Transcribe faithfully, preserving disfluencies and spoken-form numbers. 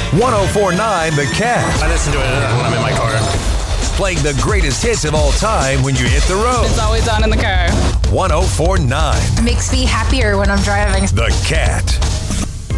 one oh four point nine The Cat. I listen to it when I'm in my car. Playing the greatest hits of all time when you hit the road. It's always on in the car. one oh four point nine It makes me happier when I'm driving. The Cat.